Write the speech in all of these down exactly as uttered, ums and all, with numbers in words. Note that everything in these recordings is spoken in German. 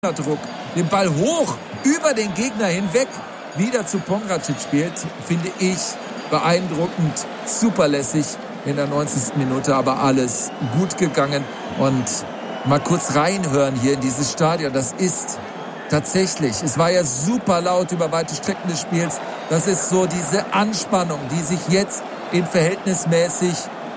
Druck, den Ball hoch über den Gegner hinweg wieder zu Pongracic spielt, finde ich beeindruckend, zuverlässig in der neunzigsten Minute, aber alles gut gegangen. Und mal kurz reinhören hier in dieses Stadion, das ist tatsächlich, es war ja super laut über weite Strecken des Spiels, das ist so diese Anspannung, die sich jetzt in verhältnismäßig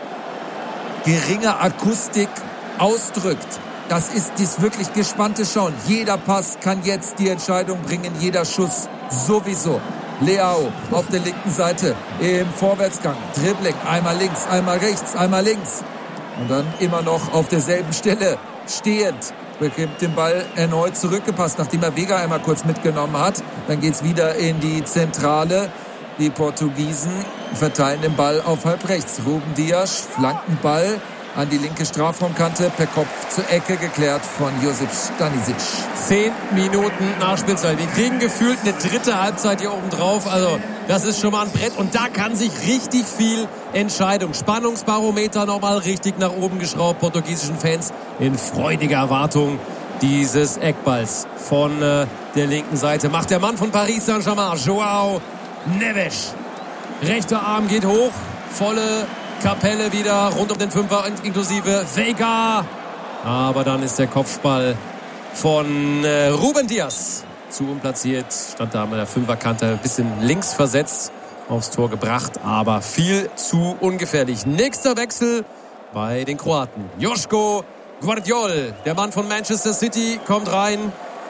geringer Akustik ausdrückt. Das ist dies wirklich gespannte Schauen. Jeder Pass kann jetzt die Entscheidung bringen, jeder Schuss sowieso. Leao auf der linken Seite im Vorwärtsgang. Dribbling, einmal links, einmal rechts, einmal links. Und dann immer noch auf derselben Stelle stehend. Bekommt den Ball erneut zurückgepasst, nachdem er Vega einmal kurz mitgenommen hat. Dann geht's wieder in die Zentrale. Die Portugiesen verteilen den Ball auf halb rechts. Ruben Dias, Flankenball an die linke Strafraumkante, per Kopf zur Ecke geklärt von Josip Stanisic. Zehn Minuten Nachspielzeit. Wir kriegen gefühlt eine dritte Halbzeit hier oben drauf. Also das ist schon mal ein Brett. Und da kann sich richtig viel Entscheidung. Spannungsbarometer nochmal richtig nach oben geschraubt. Portugiesischen Fans in freudiger Erwartung dieses Eckballs von äh, der linken Seite. Macht der Mann von Paris Saint-Germain, Joao Neves. Rechter Arm geht hoch. Volle Kapelle wieder rund um den Fünfer inklusive Vega. Aber dann ist der Kopfball von äh, Ruben Dias zu unplatziert. Stand da mit der Fünferkante ein bisschen links versetzt, aufs Tor gebracht, aber viel zu ungefährlich. Nächster Wechsel bei den Kroaten. Joško Gvardiol, der Mann von Manchester City, kommt rein.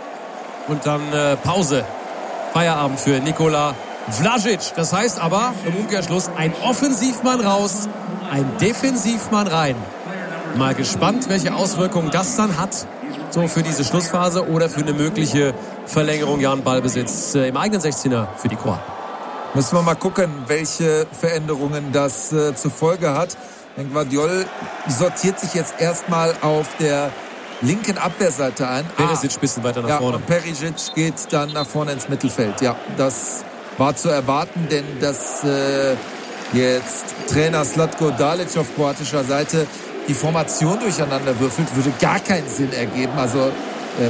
Und dann äh, Pause. Feierabend für Nikola Vlasic. Das heißt aber im Umkehrschluss ein Offensivmann raus, ein Defensivmann rein. Mal gespannt, welche Auswirkungen das dann hat, so für diese Schlussphase oder für eine mögliche Verlängerung. Jan Ballbesitz äh, im eigenen sechzehner für die Kroaten. Müssen wir mal gucken, welche Veränderungen das äh, zur Folge hat. Denn Gvardiol sortiert sich jetzt erstmal auf der linken Abwehrseite ein. Perisic ein bisschen weiter nach ja, vorne. Und Perisic geht dann nach vorne ins Mittelfeld. Ja, das war zu erwarten, denn dass äh, jetzt Trainer Zlatko Dalic auf kroatischer Seite die Formation durcheinander würfelt, würde gar keinen Sinn ergeben. Also ähm,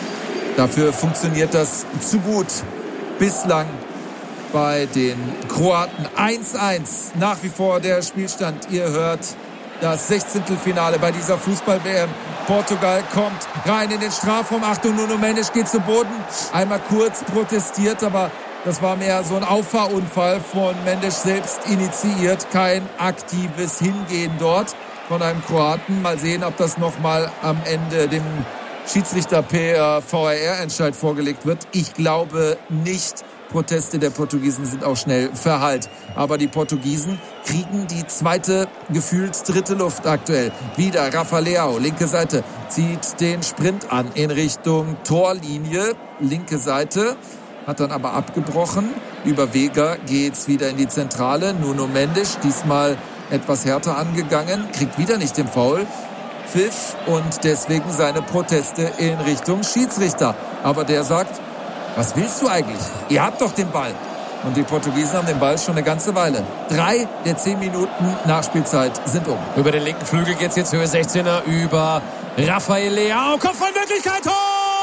dafür funktioniert das zu gut bislang bei den Kroaten. eins eins nach wie vor der Spielstand. Ihr hört das Sechzehntelfinale bei dieser Fußball-W M. Portugal kommt rein in den Strafraum. Achtung, Nuno Mendes geht zu Boden. Einmal kurz protestiert, aber das war mehr so ein Auffahrunfall von Mendes selbst initiiert. Kein aktives Hingehen dort von einem Kroaten. Mal sehen, ob das nochmal am Ende dem Schiedsrichter per V R R-Entscheid vorgelegt wird. Ich glaube nicht. Proteste der Portugiesen sind auch schnell verhallt. Aber die Portugiesen kriegen die zweite, gefühlt dritte Luft aktuell. Wieder Rafa Leao, linke Seite, zieht den Sprint an in Richtung Torlinie. Linke Seite, hat dann aber abgebrochen. Über Vega geht's wieder in die Zentrale. Nuno Mendes, diesmal etwas härter angegangen, kriegt wieder nicht den Foul. Pfiff und deswegen seine Proteste in Richtung Schiedsrichter. Aber der sagt, was willst du eigentlich? Ihr habt doch den Ball. Und die Portugiesen haben den Ball schon eine ganze Weile. Drei der zehn Minuten Nachspielzeit sind um. Über den linken Flügel geht's jetzt Höhe sechzehner über Rafael Leao. Kopfballmöglichkeit. Tor!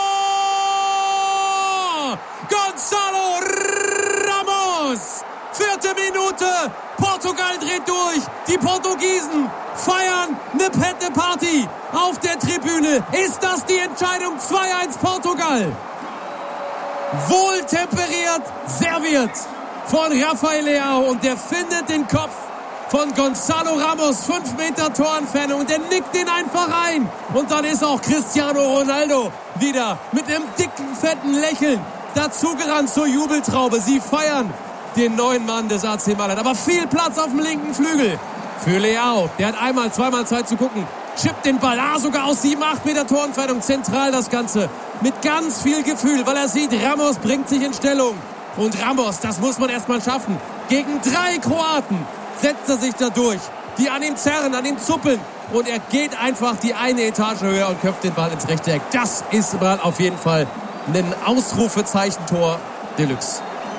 Gonzalo Ramos. Vierte Minute. Portugal dreht durch. Die Portugiesen feiern eine fette Party auf der Tribüne. Ist das die Entscheidung? zwei eins Portugal. Wohltemperiert serviert von Rafael Leao und der findet den Kopf von Gonzalo Ramos, fünf Meter Torentfernung, und der nickt den einfach rein. Und dann ist auch Cristiano Ronaldo wieder mit einem dicken, fetten Lächeln dazugerannt zur Jubeltraube. Sie feiern den neuen Mann des A C Mailand. Aber viel Platz auf dem linken Flügel für Leao. Der hat einmal, zweimal Zeit zu gucken. Chippt den Ball, ah, sogar aus sieben, acht Meter Torentfernung. Zentral das Ganze. Mit ganz viel Gefühl, weil er sieht, Ramos bringt sich in Stellung. Und Ramos, das muss man erstmal schaffen. Gegen drei Kroaten setzt er sich da durch. Die an ihm zerren, an ihm zuppeln. Und er geht einfach die eine Etage höher und köpft den Ball ins rechte Eck. Das ist mal auf jeden Fall ein Ausrufezeichen-Tor Deluxe.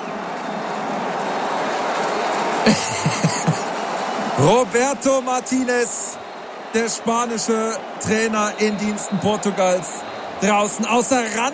Roberto Martinez, der spanische Trainer in Diensten Portugals, draußen außer Rand